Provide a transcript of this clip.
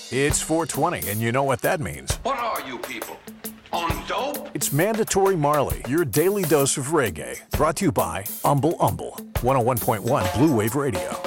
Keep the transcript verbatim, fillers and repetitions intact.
It's four twenty, and you know what that means. What are you people? On dope? It's Mandatory Marley, your daily dose of reggae. Brought to you by Umble Umble. one oh one point one Blue Wave Radio.